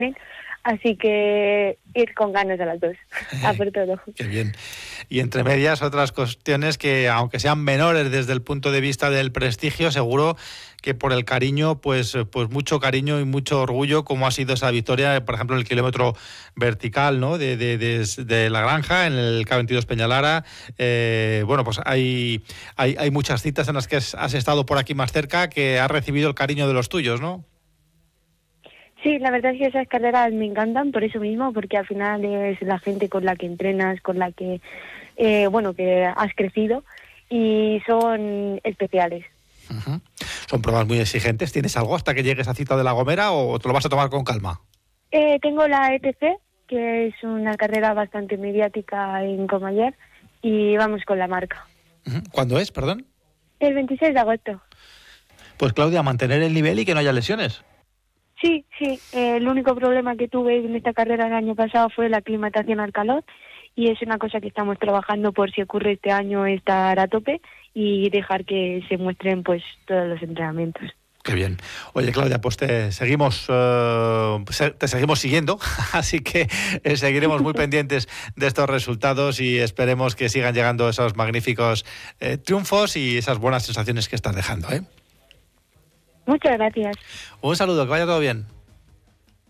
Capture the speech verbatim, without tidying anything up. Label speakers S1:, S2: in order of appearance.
S1: Así que ir con ganas a las dos, a por todo.
S2: Qué bien. Y entre medias otras cuestiones que, aunque sean menores desde el punto de vista del prestigio, seguro que por el cariño, pues, pues mucho cariño y mucho orgullo, como ha sido esa victoria, por ejemplo, en el kilómetro vertical, ¿no? de, de, de, de La Granja, en el K veintidós Peñalara. Eh, bueno, pues hay, hay, hay muchas citas en las que has estado por aquí más cerca, que has recibido el cariño de los tuyos, ¿no?
S1: Sí, la verdad es que esas carreras me encantan por eso mismo, porque al final es la gente con la que entrenas, con la que, eh, bueno, que has crecido y son especiales.
S2: Uh-huh. Son pruebas muy exigentes. ¿Tienes algo hasta que llegues a Cita de la Gomera o te lo vas a tomar con calma?
S1: Eh, tengo la E T C, que es una carrera bastante mediática en Comaller, y vamos con la marca.
S2: Uh-huh. ¿Cuándo es, perdón?
S1: El veintiséis de agosto.
S2: Pues Claudia, mantener el nivel y que no haya lesiones.
S1: Sí, sí. Eh, el único problema que tuve en esta carrera el año pasado fue la aclimatación al calor, y es una cosa que estamos trabajando por si ocurre este año, estar a tope y dejar que se muestren pues todos los entrenamientos.
S2: Qué bien. Oye, Claudia, pues te seguimos uh, te seguimos siguiendo, así que eh, seguiremos muy pendientes de estos resultados y esperemos que sigan llegando esos magníficos eh, triunfos y esas buenas sensaciones que estás dejando, ¿eh?
S1: Muchas gracias.
S2: Un saludo, que vaya todo bien.